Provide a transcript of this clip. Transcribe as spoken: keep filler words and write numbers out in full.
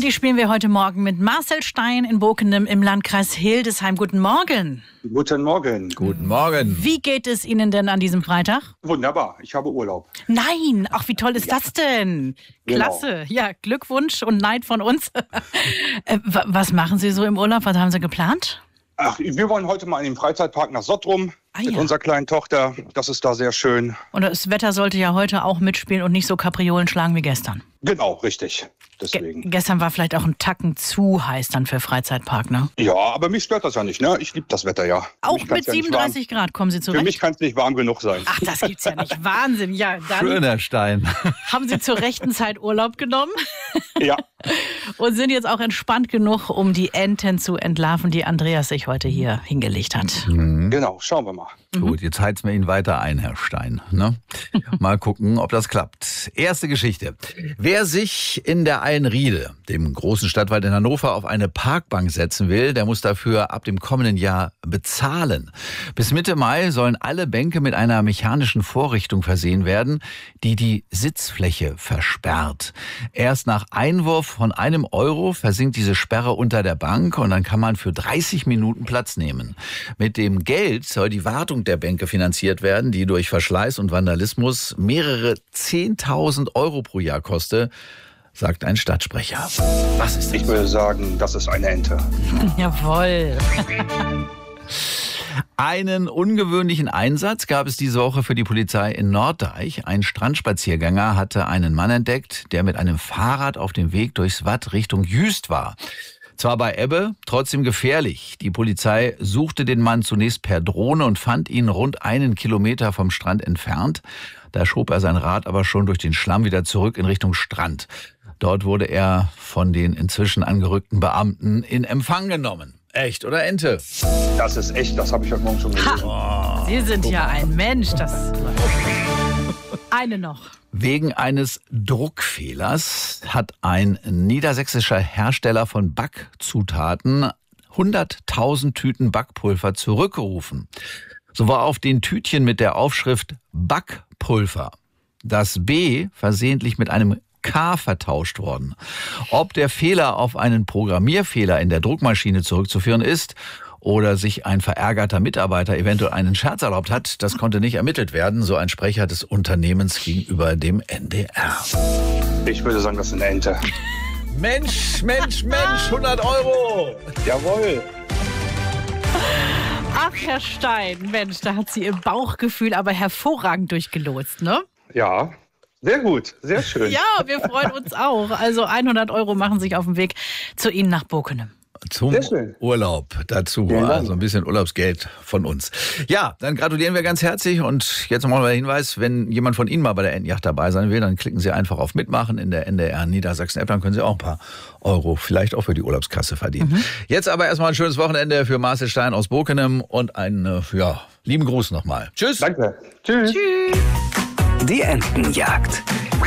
Und die spielen wir heute Morgen mit Marcel Stein in Bockenem im Landkreis Hildesheim. Guten Morgen. Guten Morgen. Guten Morgen. Wie geht es Ihnen denn an diesem Freitag? Wunderbar, ich habe Urlaub. Nein, ach wie toll ist ja. das denn? Klasse, Genau. Ja, Glückwunsch und Neid von uns. äh, was machen Sie so im Urlaub? Was haben Sie geplant? Ach, wir wollen heute mal in den Freizeitpark nach Sottrum Ah, mit ja. unserer kleinen Tochter. Das ist da sehr schön. Und das Wetter sollte ja heute auch mitspielen und nicht so Kapriolen schlagen wie gestern. Genau, richtig. Deswegen. Ge- gestern war vielleicht auch ein Tacken zu heiß dann für Freizeitpark, ne? Ja, aber mich stört das ja nicht, ne? Ich liebe das Wetter ja. Für Auch mich kann's mit ja nicht siebenunddreißig Grad kommen Sie warm, zurecht? Für mich kann es nicht warm genug sein. Ach, das gibt's ja nicht. Wahnsinn. Ja, dann Schöner Stein. haben Sie zur rechten Zeit Urlaub genommen Ja, und sind jetzt auch entspannt genug, um die Enten zu entlarven, die Andreas sich heute hier hingelegt hat. genau. Schauen wir mal. Gut, jetzt heizen wir ihn weiter ein, Herr Stein. Ne? Mal gucken, ob das klappt. Erste Geschichte. Wer sich in der Eilenriede, dem großen Stadtwald in Hannover, auf eine Parkbank setzen will, der muss dafür ab dem kommenden Jahr bezahlen. Bis Mitte Mai sollen alle Bänke mit einer mechanischen Vorrichtung versehen werden, die die Sitzfläche versperrt. Erst nach Einwurf von einem Euro versinkt diese Sperre unter der Bank und dann kann man für dreißig Minuten Platz nehmen. Mit dem Geld soll die Wartung der Bänke finanziert werden, die durch Verschleiß und Vandalismus mehrere zehntausend Euro pro Jahr koste, sagt ein Stadtsprecher. Was ist das? Ich würde sagen, das ist eine Ente. Jawohl. Einen ungewöhnlichen Einsatz gab es diese Woche für die Polizei in Norddeich. Ein Strandspaziergänger hatte einen Mann entdeckt, der mit einem Fahrrad auf dem Weg durchs Watt Richtung Jüst war. Zwar bei Ebbe, trotzdem gefährlich. Die Polizei suchte den Mann zunächst per Drohne und fand ihn rund einen Kilometer vom Strand entfernt. Da schob er sein Rad aber schon durch den Schlamm wieder zurück in Richtung Strand. Dort wurde er von den inzwischen angerückten Beamten in Empfang genommen. Echt oder Ente? Das ist echt, das habe ich heute Morgen schon gelesen. Sie sind ja ein Mensch. Das eine noch. Wegen eines Druckfehlers hat ein niedersächsischer Hersteller von Backzutaten hunderttausend Tüten Backpulver zurückgerufen. So war auf den Tütchen mit der Aufschrift Backpulver das B versehentlich mit einem K vertauscht worden. Ob der Fehler auf einen Programmierfehler in der Druckmaschine zurückzuführen ist oder sich ein verärgerter Mitarbeiter eventuell einen Scherz erlaubt hat, das konnte nicht ermittelt werden, so ein Sprecher des Unternehmens gegenüber dem N D R. Ich würde sagen, das ist eine Ente. Mensch, Mensch, Mensch, hundert Euro! Jawohl. Ach, Herr Stein, Mensch, da hat sie ihr Bauchgefühl aber hervorragend durchgelotst, ne? Ja, sehr gut, sehr schön. Ja, wir freuen uns auch. Also hundert Euro machen sich auf den Weg zu Ihnen nach Bockenem. Zum Sehr schön. Urlaub dazu, Vielen Dank. also ein bisschen Urlaubsgeld von uns. Ja, dann gratulieren wir ganz herzlich und jetzt nochmal der Hinweis, wenn jemand von Ihnen mal bei der Entenjacht dabei sein will, dann klicken Sie einfach auf Mitmachen in der N D R Niedersachsen-App, dann können Sie auch ein paar Euro vielleicht auch für die Urlaubskasse verdienen. Mhm. Jetzt aber erstmal ein schönes Wochenende für Marcel Stein aus Bockenem und einen ja, lieben Gruß nochmal. Tschüss. Danke. Tschüss. Tschüss. Die Entenjagd.